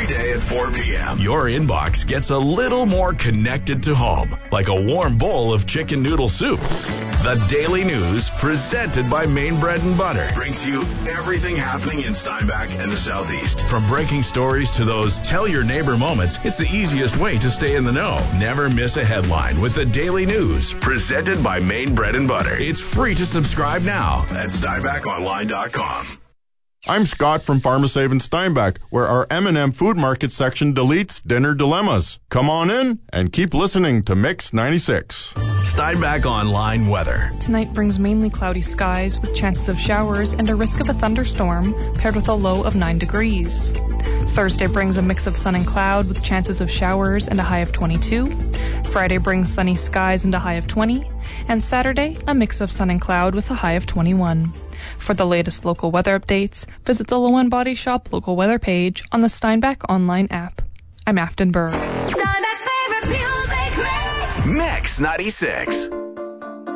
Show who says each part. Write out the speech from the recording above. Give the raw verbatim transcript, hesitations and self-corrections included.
Speaker 1: every day at four p.m. Your inbox gets a little more connected to home, like a warm bowl of chicken noodle soup. The Daily News, presented by Maine Bread and Butter, brings you everything happening in Steinbach and the Southeast. From breaking stories to those tell your neighbor moments, it's the easiest way to stay in the know. Never miss a headline with the Daily News, presented by Maine Bread and Butter. It's free to subscribe now at steinbach online dot com.
Speaker 2: I'm Scott from Pharmasave in Steinbach, where our M and M Food Market section deletes dinner dilemmas. Come on in and keep listening to Mix ninety-six.
Speaker 1: Steinbach Online weather.
Speaker 3: Tonight brings mainly cloudy skies with chances of showers and a risk of a thunderstorm, paired with a low of nine degrees. Thursday brings a mix of sun and cloud with chances of showers and a high of twenty-two. Friday brings sunny skies and a high of twenty. And Saturday, a mix of sun and cloud with a high of twenty-one. For the latest local weather updates, visit the Low End Body Shop local weather page on the Steinbach Online app. I'm Afton Burr.
Speaker 4: Steinbach's favorite music mix.
Speaker 1: Mix ninety-six.